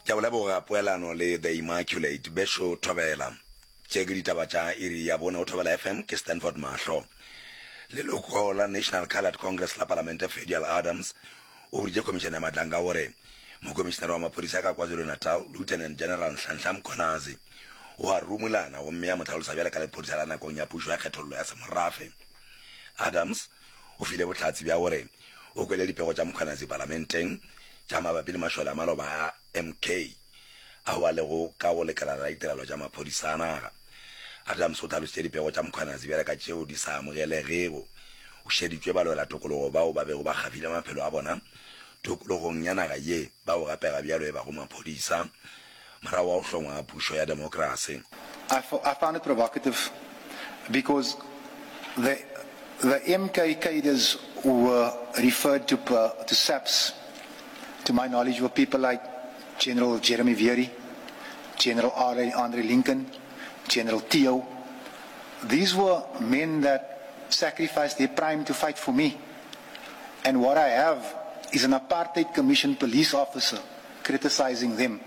ke bola boga poelano le the Immaculate Besho Thobela tšeke ditaba tša iri ya bona o Thobela FM ke Stanford Mahlo leloko la National Colored Congress la Parliament Federal Adams o rile commission ya Madlanga gore mokomishenara wa maphodisa ka KwaZulu-Natal Lieutenant General Nhlanhla Mkhwanazi o a rumulana go mme ya motlhalosa bjale ka lephodisa la nakong ya pušo ya kgethololo ya semorafe. Adams o file botlhatsi bja gore o kwele dipego tša Mkhwanazi parlamenteng tša mabapi le mašole a maloba a MK a wa le go ka go lekala la ditirelo tša maphodisa a naga. Adams o tlhalositše dipego tša Mkhwanazi bjale ka tšeo di sa amogelegego o šeditšwe balwela tokologo bao ba bego ba kgafile maphelo a bona tokologong ya naga ye bao gape ga bjalo e ba go maphodisa morago wa go hlongwa pušo ya demokrasi. I found it provocative because the MK cadres were referred to SAPS. To my knowledge, were people like General Jeremy Vieri, General Andre Lincoln, General Theo. These were men that sacrificed their prime to fight for me. And what I have is an apartheid commission police officer criticizing them.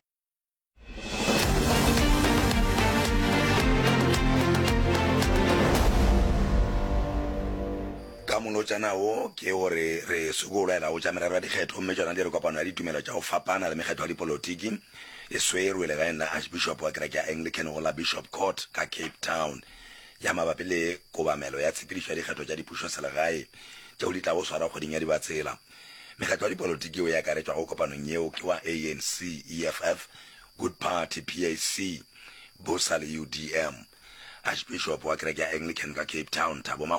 Monotjanao ke gore re sokolela o tša merero ya dikgetho mme tšona di re kopano ya ditumelo tša go fapana le mekgetho ya dipolotiki e swerwe le gae nna archbishop wa kereke ya Anglican go la Bishop Court ka Cape Town ya mabapi le kobamelo ya tshepedišo ya dikgetho tša dipušo selegae tšeo di tla go swara kgweding ya dibatsela. Mekgetho ya dipolotiki o ya karetšwa go kopanong yeo ke wa ANC, EFF, Good Party, PAC, Bosa le UDM. Archbishop wa kereke ya Anglican ka Cape Town Thabo